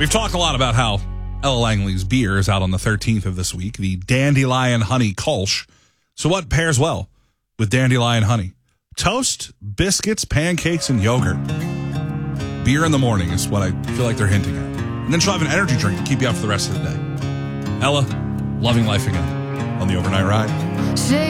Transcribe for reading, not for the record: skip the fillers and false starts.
We've talked a lot about how Ella Langley's beer is out on the 13th of this week, the Dandelion Honey Kolsch. So what pairs well with Dandelion Honey? Toast, biscuits, pancakes, and yogurt. Beer in the morning is what I feel like they're hinting at. And then she'll have an energy drink to keep you up for the rest of the day. Ella, loving life again on the Overnight Ride.